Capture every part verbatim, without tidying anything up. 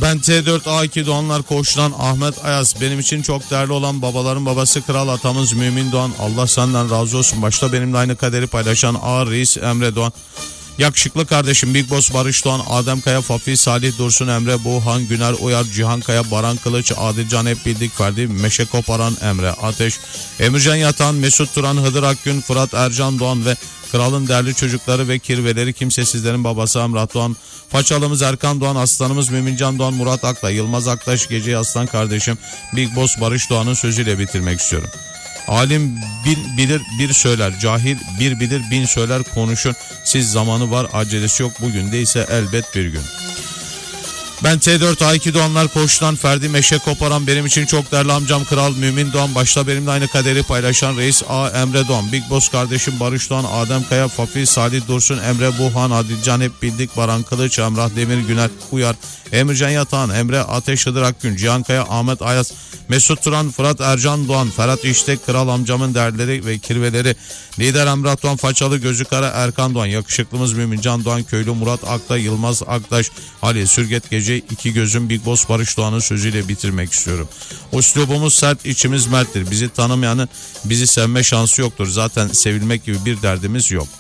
Ben T dört A iki Doğanlar Koğuş'tan Ahmet Ayaz. Benim için çok değerli olan babaların babası Kral Atamız Mümin Doğan. Allah senden razı olsun. Başta benimle aynı kaderi paylaşan Ağır Reis Emre Doğan. Yakışıklı kardeşim Big Boss Barış Doğan, Adem Kaya, Fafi, Salih Dursun, Emre Buğhan, Güner Uyar, Cihan Kaya, Baran Kılıç, Adilcan Hep Bildik Ferdi, Meşe Koparan, Emre Ateş, Emircan Yatan, Mesut Turan, Hıdır Akgün, Fırat Ercan Doğan ve Kral'ın değerli çocukları ve kirveleri kimsesizlerin babası Emrah Doğan, Façalımız Erkan Doğan, Aslanımız Mümincan Doğan, Murat Aktay, Yılmaz Aktaş, Gece Aslan kardeşim Big Boss Barış Doğan'ın sözüyle bitirmek istiyorum. Alim bir bilir bir söyler, cahil bir bilir bin söyler, konuşun. Siz zamanı var, acelesi yok, bugün değilse elbet bir gün. Ben T dört A iki Doğanlar Koğuş'tan Ferdi Meşe Koparan, benim için çok değerli amcam Kral Mümin Doğan, başta benimle aynı kaderi paylaşan Reis A Emre Doğan, Big Boss kardeşim Barış Doğan, Adem Kaya, Fafi, Salih Dursun, Emre Buğhan, Adilcan Hep Bildik, Baran Kılıç, Emrah Demir, Güner Uyar, Emircan Yatan, Emre Ateş, Hıdır Akgün, Cihan Kaya, Ahmet Ayaz, Mesut Turan, Fırat Ercan Doğan, Ferhat İştek, Kral amcamın değerleri ve kirveleri, Lider Emrah Doğan, Façalı Gözü Kara Erkan Doğan, Yakışıklımız Mümincan Doğan, Köylü Murat Aktay, Yılmaz Aktaş, Ali Sürget Gece, iki gözüm Big Boss Barış Doğan'ın sözüyle bitirmek istiyorum. Üslubumuz sert, içimiz merttir. Bizi tanımayanın bizi sevme şansı yoktur. Zaten sevilmek gibi bir derdimiz yok.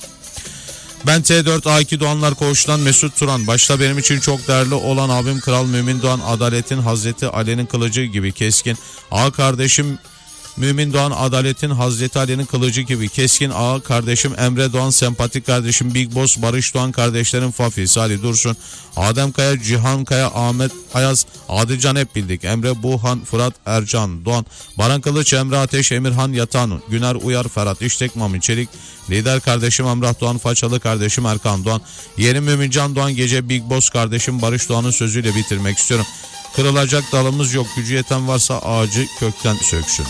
Ben T dört A iki Doğanlar Koğuş'tan Mesut Turan, başta benim için çok değerli olan abim Kral Mümin Doğan, adaletin Hazreti Ali'nin kılıcı gibi keskin, ağa kardeşim Mümin Doğan, adaletin Hazreti Ali'nin kılıcı gibi keskin, ağa kardeşim Emre Doğan, sempatik kardeşim Big Boss Barış Doğan, kardeşlerim Fafi, Salih Dursun, Adem Kaya, Cihan Kaya, Ahmet Ayaz, Adilcan Hep Bildik, Emre Buğhan, Fırat Ercan Doğan, Baran Kılıç, Emre Ateş, Emirhan Yatan, Güner Uyar, Ferhat İştek, Mami Çelik, Lider kardeşim Emrah Doğan, Façalı kardeşim Erkan Doğan, Yeni Mümincan Doğan, Gece Big Boss kardeşim Barış Doğan'ın sözüyle bitirmek istiyorum. Kırılacak dalımız yok, gücü yeten varsa ağacı kökten söksün.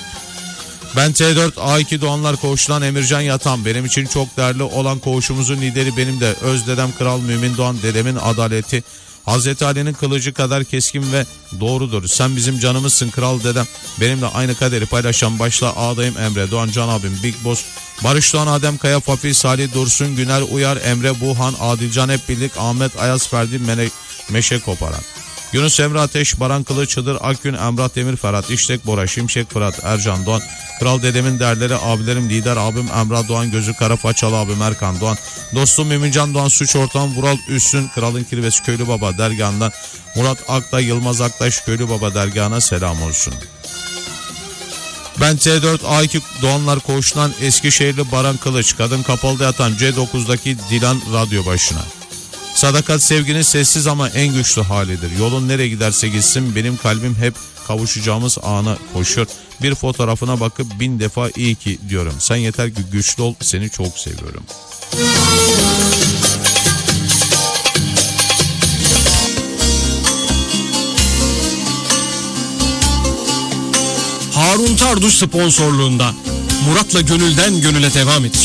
Ben T dört A iki Doğanlar Koğuş'tan Emircan Yatan, benim için çok değerli olan koğuşumuzun lideri benim de öz dedem Kral Mümin Doğan, dedemin adaleti Hazreti Ali'nin kılıcı kadar keskin ve doğrudur. Sen bizim canımızsın kral dedem. Benimle aynı kaderi paylaşan başta ağdayım Emre Doğan, Can abim Big Boss Barış Doğan, Adem Kaya, Fafi, Salih Dursun, Güner Uyar, Emre Buğhan, Adilcan Hep Bildik, Ahmet Ayaz, Ferdi Mene, Meşe Koparan, Yunus Emre Ateş, Baran Kılıç, Hıdır Akgün, Emrah Demir, Ferhat İştek, Bora Şimşek, Fırat Ercan Doğan, Kral dedemin değerleri, abilerim, lider abim Emrah Doğan, Gözü Kara, Façalı abim Erkan Doğan, dostum Mümincan Doğan, suç ortağım Vural Üstün, Kralın Kirvesi Köylü Baba dergahından Murat Aktay, Yılmaz Aktaş, Köylü Baba dergahına selam olsun. Ben T dört A iki Doğanlar Koğuş'tan Eskişehirli Baran Kılıç, kadın kapalıda yatan C dokuzdaki Dilan radyo başına. Sadakat sevginin sessiz ama en güçlü halidir. Yolun nereye giderse gitsin benim kalbim hep kavuşacağımız ana koşuyor. Bir fotoğrafına bakıp bin defa iyi ki diyorum. Sen yeter ki güçlü ol, seni çok seviyorum. Harun Tarduş sponsorluğunda Murat'la gönülden gönüle devam edecek.